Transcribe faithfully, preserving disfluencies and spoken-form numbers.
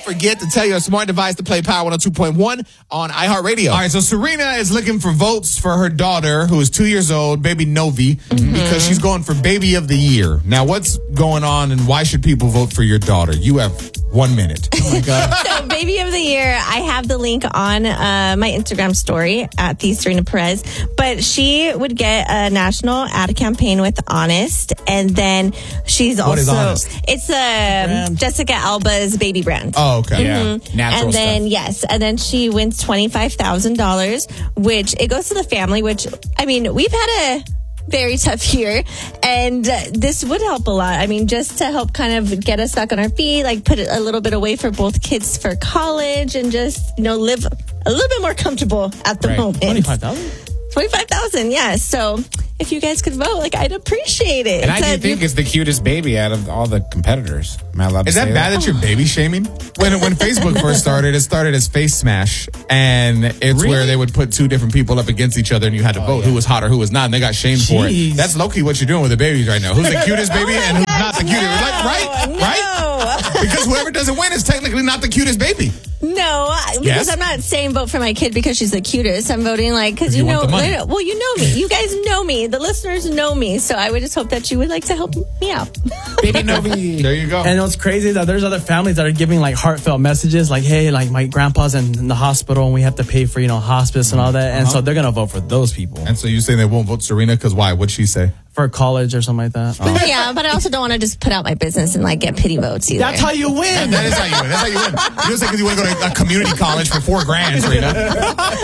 forget to tell your smart device to play Power one oh two point one on iHeartRadio. All right, so Serena is looking for votes for her daughter, who is two years old, baby Novi, mm-hmm. because she's going for Baby of the Year. Now, what's going on, and why should people vote for your daughter? You have one minute. Oh, my God. So, Baby of the Year, I have the link on uh, my Instagram story at the Serena Perez. But she would get a national ad campaign with Honest, and then she's also... What is Honest? It's uh, Jessica Alba's baby brand. Oh, okay. Mm-hmm. Yeah, natural And then, stuff. yes, and then she wins twenty-five thousand dollars, which it goes to the family, which, I mean, we've had a... very tough year, and uh, this would help a lot. I mean, just to help kind of get us back on our feet, like put a little bit away for both kids for college, and just, you know, live a little bit more comfortable at the Right. moment. twenty-five thousand? twenty-five thousand, yeah. So if you guys could vote, like, I'd appreciate it. And I So do think you- it's the cutest baby out of all the competitors. Am I allowed to Is say that bad that you're baby shaming? When when Facebook first started, it started as Face Smash, and it's Really? where they would put two different people up against each other, and you had to vote yeah. who was hot or who was not, and they got shamed for it. Jeez. That's low-key what you're doing with the babies right now. Who's the cutest baby and who's not the cutest? Like, right? No. Right? Because whoever doesn't win is technically not the cutest baby. No, because Yes? I'm not saying vote for my kid because she's the cutest. I'm voting like because you, you want know, the money. well, you know me. You guys know me. The listeners know me. So I would just hope that you would like to help me out. Baby Novi. There you go. And what's crazy is that there's other families that are giving like heartfelt messages like, hey, like my grandpa's in, in the hospital and we have to pay for, you know, hospice and all that. And Uh-huh. so they're going to vote for those people And so you saying they won't vote Serena because why? What'd she say? for college or something like that. Oh. Yeah, but I also don't want to just put out my business and like get pity votes either. That's how you win. That is how you win. That's how you win. You don't say because you want to go to a community college for four grand, Serena.